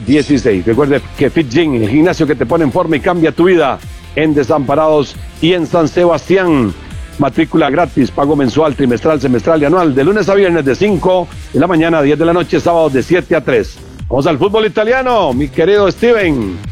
16. Recuerde que Fit Gym, el gimnasio que te pone en forma y cambia tu vida, en Desamparados y en San Sebastián. Matrícula gratis, pago mensual, trimestral, semestral y anual, de lunes a viernes de 5 de la mañana a 10 de la noche, sábados de 7 a 3. Vamos al fútbol italiano, mi querido Steven.